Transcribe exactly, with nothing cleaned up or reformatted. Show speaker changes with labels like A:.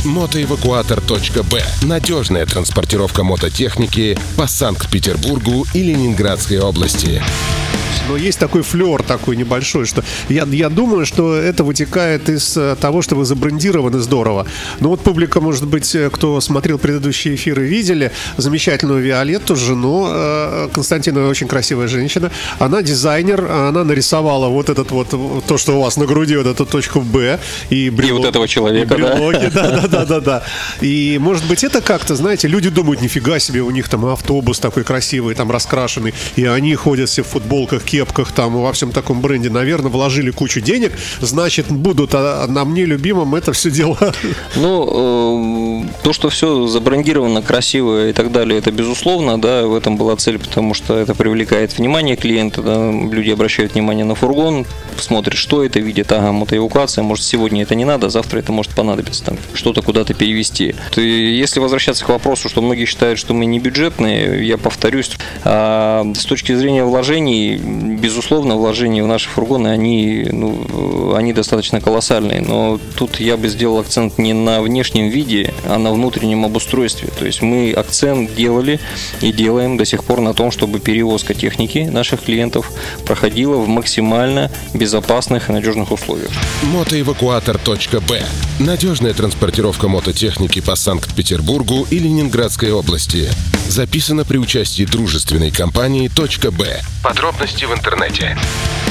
A: Мотоэвакуатор точка бэ. Надежная транспортировка мототехники по Санкт-Петербургу и Ленинградской области.
B: Но есть такой флер такой небольшой, что я, я думаю, что это вытекает из того, что вы забрендированы здорово. Ну вот публика, может быть, кто смотрел предыдущие эфиры, видели замечательную Виолетту, жену э, Константина, очень красивая женщина. Она дизайнер, она нарисовала вот этот вот, то, что у вас на груди, вот эту точку Б. И, брелок,
C: и вот этого человека,
B: и брелоки, да? Да, да, да, да, да. И, может быть, это как-то, знаете, люди думают, нифига себе, у них там автобус такой красивый, там раскрашенный, и они ходят все в футболках, кепках, там, во всем таком бренде, наверное, вложили кучу денег, значит, будут, а на мне любимом это все дело.
C: Ну, э, то, что все забрендировано, красиво и так далее, это безусловно, да, в этом была цель, потому что это привлекает внимание клиента, да, люди обращают внимание на фургон, смотрят, что это, видят, ага, мотоэвакуация, может, сегодня это не надо, завтра это может понадобиться, там, что-то куда-то перевести. То, если возвращаться к вопросу, что многие считают, что мы не бюджетные, я повторюсь, а, с точки зрения вложений, безусловно, вложения в наши фургоны, они, ну, они достаточно колоссальные, но тут я бы сделал акцент не на внешнем виде, а на внутреннем обустройстве. То есть мы акцент делали и делаем до сих пор на том, чтобы перевозка техники наших клиентов проходила в максимально безопасных и надежных условиях.
A: Мотоэвакуатор точка бэ. Надежная транспортировка мототехники по Санкт-Петербургу и Ленинградской области. Записано при участии дружественной компании .б. Подробности в интернете.